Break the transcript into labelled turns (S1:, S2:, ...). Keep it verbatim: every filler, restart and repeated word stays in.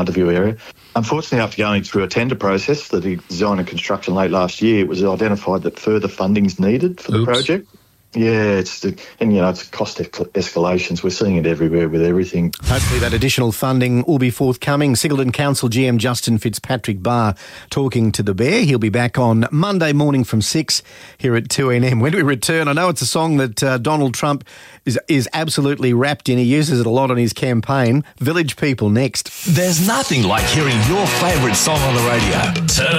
S1: View area. Unfortunately, after going through a tender process for the design and construction late last year, it was identified that further funding's needed for the
S2: Oops.
S1: project. Yeah, it's the, and, you know, it's cost escalations. We're seeing it everywhere with everything.
S3: Hopefully that additional funding will be forthcoming. Singleton Council G M Justin Fitzpatrick Barr talking to The Bear. He'll be back on Monday morning from six here at two N M. When we return, I know it's a song that uh, Donald Trump is, is absolutely wrapped in. He uses it a lot on his campaign. Village People next.
S4: There's nothing like hearing your favourite song on the radio. Turn